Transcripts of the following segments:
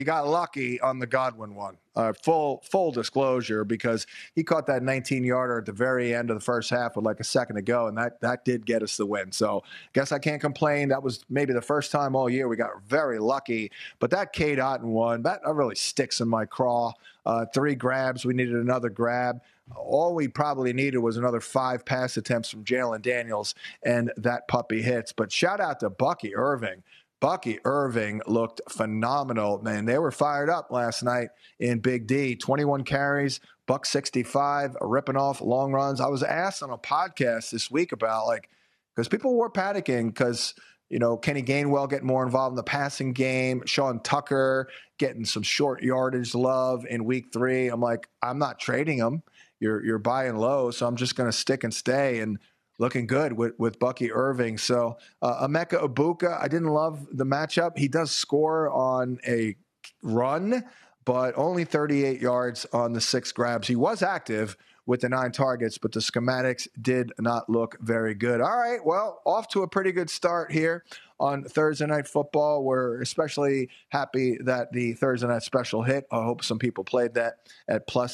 You got lucky on the Godwin one. Full disclosure, because he caught that 19-yarder at the very end of the first half with like a second to go, and that did get us the win. So guess I can't complain. That was maybe the first time all year we got very lucky. But that Cade Otton one, that really sticks in my craw. 3 grabs. We needed another grab. All we probably needed was another 5 pass attempts from Jalen Daniels, and that puppy hits. But shout out to Bucky Irving. Bucky Irving looked phenomenal, man. They were fired up last night in Big D. 21 carries, $165, ripping off long runs. I was asked on a podcast this week about, because people were panicking because, Kenny Gainwell getting more involved in the passing game, Sean Tucker getting some short yardage love in week 3. I'm like, I'm not trading him. You're buying low, so I'm just going to stick and stay. And looking good with Bucky Irving. So Emeka Ibuka, I didn't love the matchup. He does score on a run, but only 38 yards on the 6 grabs. He was active with the 9 targets, but the schematics did not look very good. All right, well, off to a pretty good start here on Thursday Night Football. We're especially happy that the Thursday Night Special hit. I hope some people played that at plus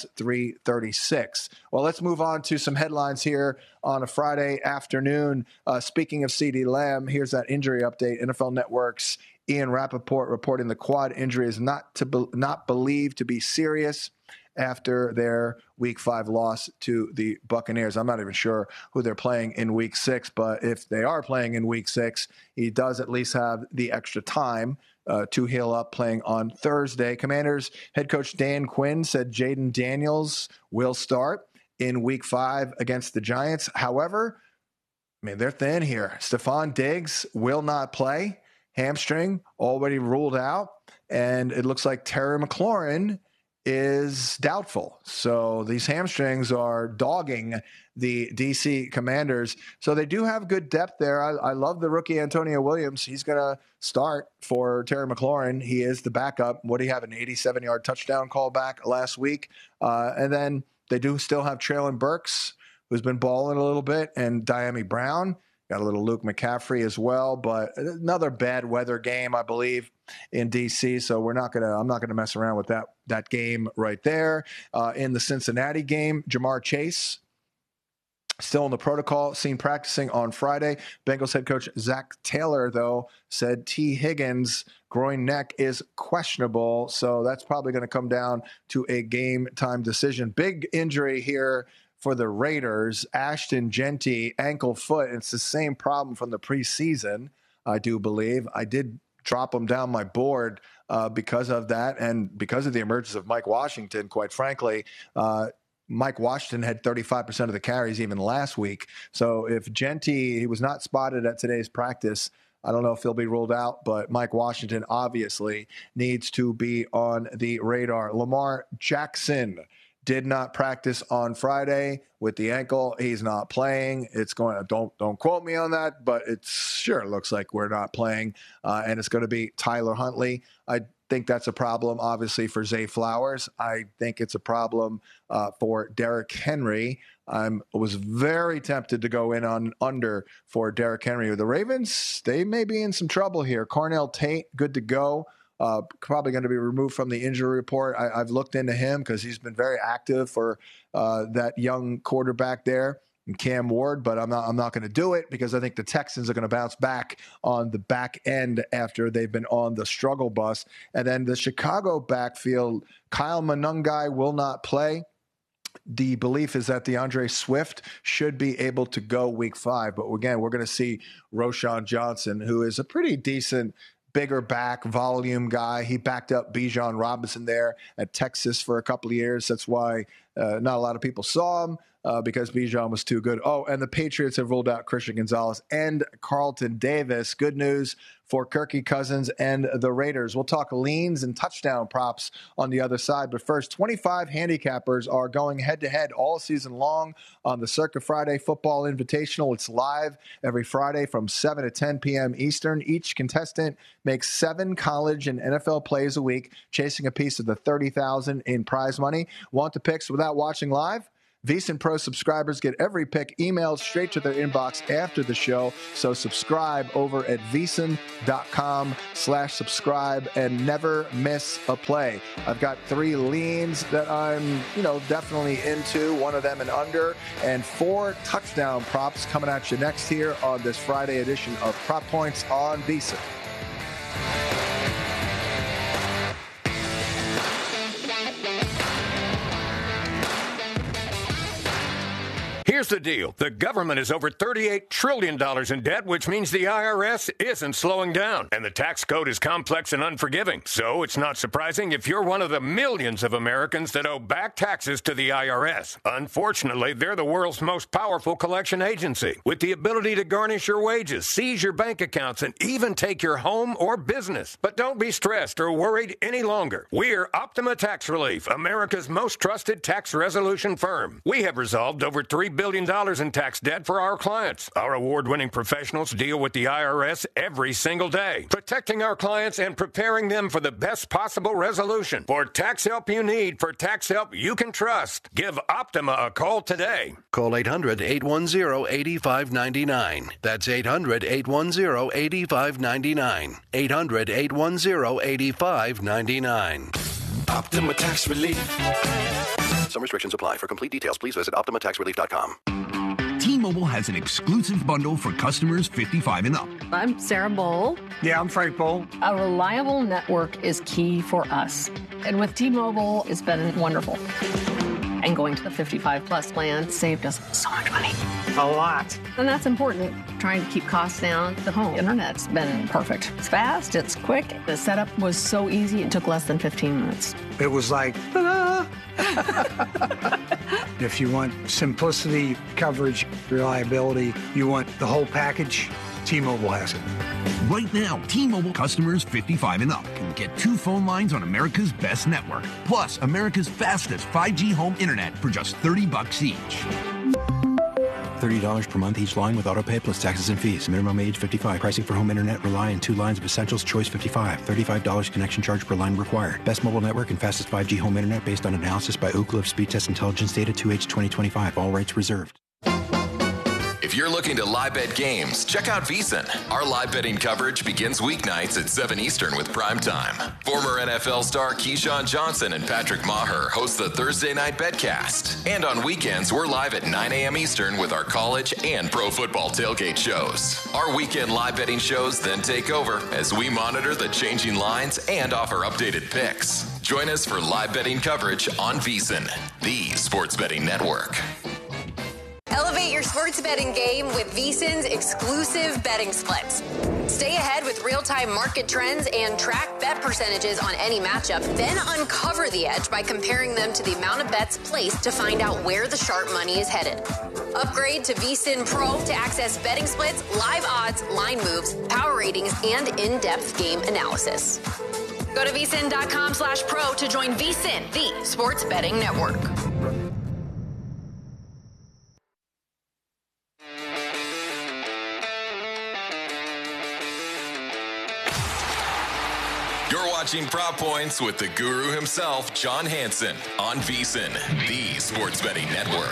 336. Well, let's move on to some headlines here on a Friday afternoon. Speaking of CeeDee Lamb, here's that injury update. NFL Network's Ian Rappaport reporting the quad injury is not believed to be serious after their Week 5 loss to the Buccaneers. I'm not even sure who they're playing in Week 6, but if they are playing in Week 6, he does at least have the extra time to heal up playing on Thursday. Commanders head coach Dan Quinn said Jaden Daniels will start in Week 5 against the Giants. However, they're thin here. Stephon Diggs will not play. Hamstring already ruled out. And it looks like Terry McLaurin is doubtful. So these hamstrings are dogging the DC Commanders. So they do have good depth there. I love the rookie Antonio Williams. He's going to start for Terry McLaurin. He is the backup. What do you have, an 87-yard touchdown call back last week? And then they do still have Treylon Burks, who's been balling a little bit, and Diami Brown. Got a little Luke McCaffrey as well, but another bad weather game, I believe, in DC. So I'm not gonna mess around with that game right there. In the Cincinnati game, Jamar Chase still in the protocol, seen practicing on Friday. Bengals head coach Zach Taylor, though, said T. Higgins' groin neck is questionable. So that's probably going to come down to a game time decision. Big injury here for the Raiders. Ashton Jeanty, ankle foot. It's the same problem from the preseason, I do believe. I did drop him down my board because of that and because of the emergence of Mike Washington, quite frankly. Mike Washington had 35% of the carries even last week. So if Jeanty, he was not spotted at today's practice, I don't know if he'll be ruled out, but Mike Washington obviously needs to be on the radar. Lamar Jackson did not practice on Friday with the ankle. He's not playing. It's going. Don't quote me on that, but it sure looks like we're not playing, and it's going to be Tyler Huntley. I think that's a problem, obviously, for Zay Flowers. I think it's a problem for Derrick Henry. I was very tempted to go in on under for Derrick Henry. The Ravens, they may be in some trouble here. Cornell Tate, good to go. Probably going to be removed from the injury report. I've looked into him because he's been very active for that young quarterback there, and Cam Ward, but I'm not going to do it because I think the Texans are going to bounce back on the back end after they've been on the struggle bus. And then the Chicago backfield, Kyle Monangai will not play. The belief is that DeAndre Swift should be able to go week 5. But again, we're going to see Roschon Johnson, who is a pretty decent bigger back volume guy. He backed up Bijan Robinson there at Texas for a couple of years. That's why not a lot of people saw him because Bijan was too good. Oh, and the Patriots have ruled out Christian Gonzalez and Carlton Davis. Good news for Kirky Cousins and the Raiders. We'll talk leans and touchdown props on the other side. But first, 25 handicappers are going head-to-head all season long on the Circa Friday Football Invitational. It's live every Friday from 7 to 10 p.m. Eastern. Each contestant makes 7 college and NFL plays a week, chasing a piece of the $30,000 in prize money. Want the picks without watching live? VSiN Pro subscribers get every pick emailed straight to their inbox after the show. So subscribe over at VSiN.com/subscribe and never miss a play. I've got 3 leans that I'm, definitely into, one of them and under, and 4 touchdown props coming at you next here on this Friday edition of Prop Points on VSiN. Here's the deal. The government is over $38 trillion in debt, which means the IRS isn't slowing down. And the tax code is complex and unforgiving. So it's not surprising if you're one of the millions of Americans that owe back taxes to the IRS. Unfortunately, they're the world's most powerful collection agency, with the ability to garnish your wages, seize your bank accounts, and even take your home or business. But don't be stressed or worried any longer. We're Optima Tax Relief, America's most trusted tax resolution firm. We have resolved over $3 billion in tax debt for our clients. Our award-winning professionals deal with the IRS every single day, protecting our clients and preparing them for the best possible resolution. For tax help you need, for tax help you can trust, give Optima a call today. Call 800-810-8599. That's 800-810-8599. 800-810-8599. Optima Tax Relief. Some restrictions apply. For complete details, please visit OptimaTaxRelief.com. T-Mobile has an exclusive bundle for customers 55 and up. I'm Sarah Bowl. Yeah, I'm Frank Bowl. A reliable network is key for us. And with T-Mobile, it's been wonderful. And going to the 55 plus plan saved us so much money. A lot. And that's important. Trying to keep costs down. The home internet's been perfect. It's fast, it's quick. The setup was so easy, it took less than 15 minutes. It was like, ta-da! If you want simplicity, coverage, reliability, you want the whole package, T-Mobile has it. Right now, T-Mobile customers 55 and up can get 2 phone lines on America's best network, plus America's fastest 5G home internet for just $30 each. $30 per month each line with autopay plus taxes and fees. Minimum age 55. Pricing for home internet rely on 2 lines of Essentials Choice 55. $35 connection charge per line required. Best mobile network and fastest 5G home internet based on analysis by Ookla of Speed Test Intelligence data 2H 2025. All rights reserved. If you're looking to live bet games, check out VSiN. Our live betting coverage begins weeknights at 7 Eastern with Prime Time. Former NFL star Keyshawn Johnson and Patrick Maher host the Thursday Night Betcast. And on weekends, we're live at 9 a.m. Eastern with our college and pro football tailgate shows. Our weekend live betting shows then take over as we monitor the changing lines and offer updated picks. Join us for live betting coverage on VSiN, the sports betting network. Elevate your sports betting game with VSiN's exclusive betting splits. Stay ahead with real-time market trends and track bet percentages on any matchup. Then uncover the edge by comparing them to the amount of bets placed to find out where the sharp money is headed. Upgrade to VSiN Pro to access betting splits, live odds, line moves, power ratings, and in-depth game analysis. Go to VSiN.com/pro to join VSiN, the sports betting network. You're watching Prop Points with the guru himself, John Hansen, on VSiN, the sports betting network.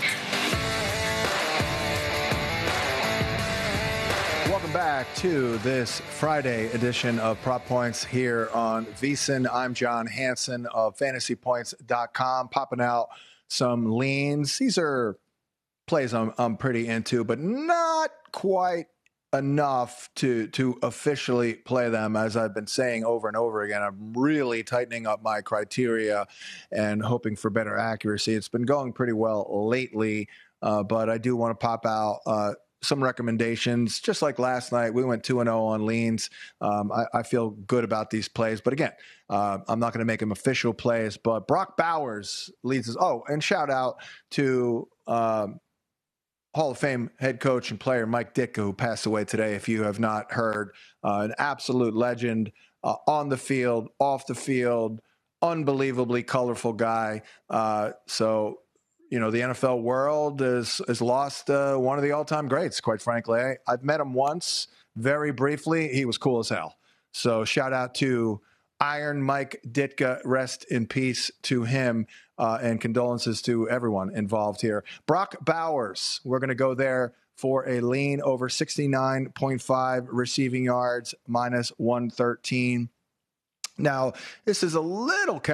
Welcome back to this Friday edition of Prop Points here on VSiN. I'm John Hansen of FantasyPoints.com, popping out some leans. These are plays I'm pretty into, but not quite enough to officially play them. As I've been saying over and over again, I'm really tightening up my criteria and hoping for better accuracy. It's been going pretty well lately, but I do want to pop out some recommendations. Just like last night, we went 2-0 on leans. I feel good about these plays, but again, I'm not going to make them official plays. But Brock Bowers leads us. Oh, and shout out to Hall of Fame head coach and player Mike Ditka, who passed away today. If you have not heard, an absolute legend on the field, off the field, unbelievably colorful guy. So, you know, the NFL world has lost one of the all-time greats, quite frankly. I've met him once, very briefly. He was cool as hell. So shout out to Iron Mike Ditka, rest in peace to him, and condolences to everyone involved here. Brock Bowers, we're going to go there for a lean over 69.5 receiving yards, minus 113. Now, this is a little